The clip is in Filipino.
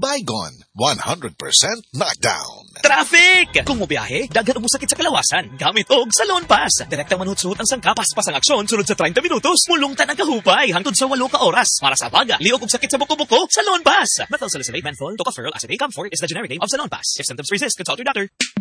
Baygon, 100% knockdown. Traffic! Kung mobiyahe, daghan mo sakit sa kalawasan. Gamit og Salon Pass. Direktang manhut-suhot ang sangkapas ang aksyon sunod sa 30 minutos. Mulungtan ang kahupay hangtod sa 8 ka oras. Para sa baga, liog og sakit sa buko-buko, Salon Pass. Methyl salicylate menthol, tocopherol acetate, Comfort is the generic name of Salon Pass. If symptoms persist, consult your doctor.